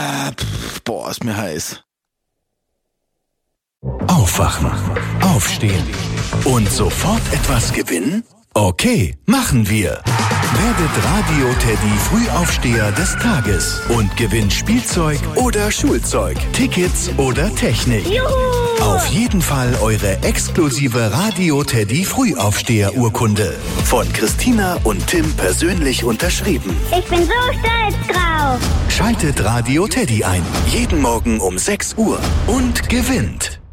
Ist mir heiß. Aufwachen, aufstehen und sofort etwas gewinnen? Okay, machen wir. Werdet Radio-Teddy Frühaufsteher des Tages und gewinnt Spielzeug oder Schulzeug, Tickets oder Technik. Juhu! Auf jeden Fall eure exklusive Radio-Teddy Frühaufsteher-Urkunde. Von Christina und Tim persönlich unterschrieben. Ich bin so stolz drauf. Schaltet Radio Teddy ein. Jeden Morgen um 6 Uhr und gewinnt.